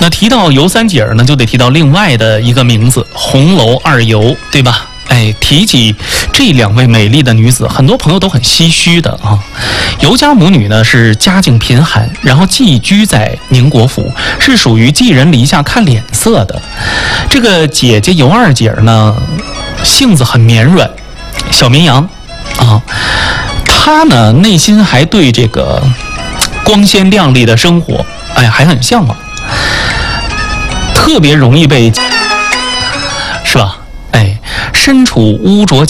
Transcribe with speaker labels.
Speaker 1: 那提到尤三姐呢，就得提到另外的一个名字——红楼二尤，对吧？哎，提起这两位美丽的女子，很多朋友都很唏嘘的啊。尤家母女呢是家境贫寒，然后寄居在宁国府，是属于寄人篱下看脸色的。这个姐姐尤二姐呢，性子很绵软，小绵羊啊。她呢内心还对这个光鲜亮丽的生活，哎，还很向往，特别容易被，是吧？哎，身处污浊